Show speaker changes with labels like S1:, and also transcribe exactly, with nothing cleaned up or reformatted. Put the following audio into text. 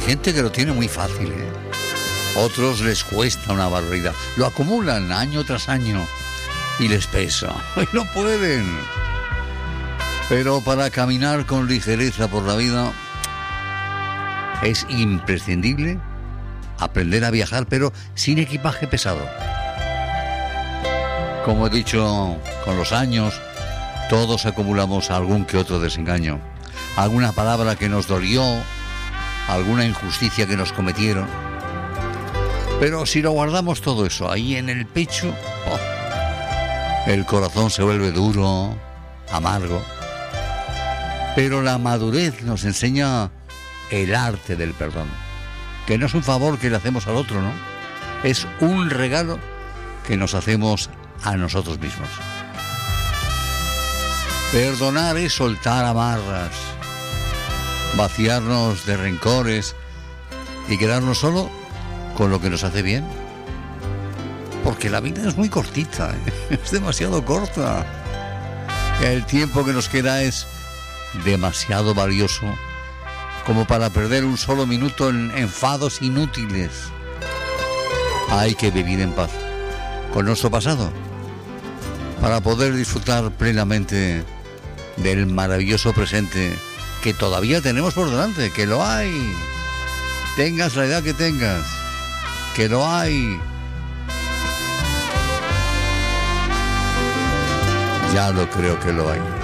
S1: gente que lo tiene muy fácil, ¿eh? Otros les cuesta una barbaridad. Lo acumulan año tras año y les pesa. Y no pueden. Pero para caminar con ligereza por la vida es imprescindible aprender a viajar, pero sin equipaje pesado. Como he dicho, con los años todos acumulamos algún que otro desengaño, alguna palabra que nos dolió, alguna injusticia que nos cometieron. Pero si lo guardamos todo eso ahí en el pecho, oh, el corazón se vuelve duro, amargo. Pero la madurez nos enseña el arte del perdón, que no es un favor que le hacemos al otro, ¿no? Es un regalo que nos hacemos a nosotros mismos. Perdonar es soltar amarras, vaciarnos de rencores y quedarnos solo con lo que nos hace bien. Porque la vida es muy cortita, ¿eh? Es demasiado corta. El tiempo que nos queda es demasiado valioso como para perder un solo minuto en enfados inútiles. Hay que vivir en paz con nuestro pasado para poder disfrutar plenamente del maravilloso presente que todavía tenemos por delante, que lo hay. Tengas la edad que tengas, que lo hay. Ya lo creo que lo hay.